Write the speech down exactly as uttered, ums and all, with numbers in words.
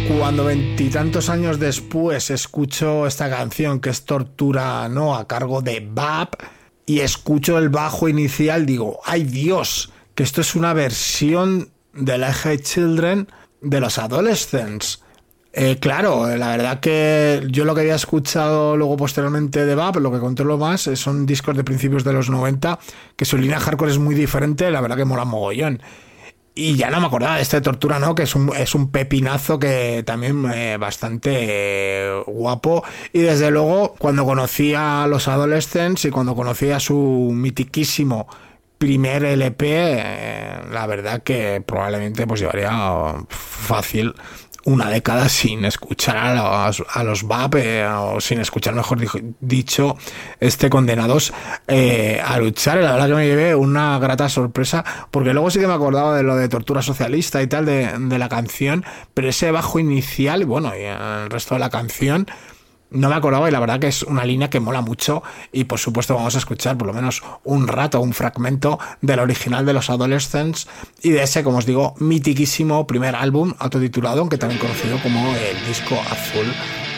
Cuando veintitantos años después escucho esta canción que es Tortura, ¿no?, a cargo de Bab, y escucho el bajo inicial, digo, ¡ay Dios! Que esto es una versión de la Hey Children de los Adolescents. Eh, claro, la verdad que yo lo que había escuchado luego posteriormente de Bab, lo que controlo más, son discos de principios de los noventa, que su línea hardcore es muy diferente, la verdad que mola mogollón. Y ya no me acordaba de este Tortura, ¿no?, que es un, es un pepinazo que también eh, bastante eh, guapo. Y desde luego, cuando conocí a los Adolescents y cuando conocí a su mitiquísimo primer L P, eh, la verdad que probablemente pues llevaría fácil una década sin escuchar a los, a los Bab, eh, o sin escuchar, mejor dicho, este Condenados eh, a luchar. Y la verdad que me llevé una grata sorpresa, porque luego sí que me acordaba de lo de Tortura Socialista y tal, de, de la canción, pero ese bajo inicial, bueno, y el resto de la canción no me acordaba, y la verdad que es una línea que mola mucho. Y por supuesto vamos a escuchar por lo menos un rato, un fragmento del original de los Adolescents y de ese, como os digo, mitiquísimo primer álbum autotitulado, aunque también conocido como el disco azul